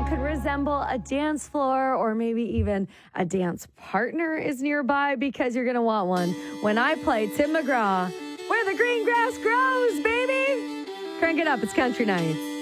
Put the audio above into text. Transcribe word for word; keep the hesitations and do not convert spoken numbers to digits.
could resemble a dance floor or maybe even a dance partner is nearby, because you're going to want one when I play Tim McGraw, Where the Green Grass Grows, baby. Crank it up. It's Country Nights.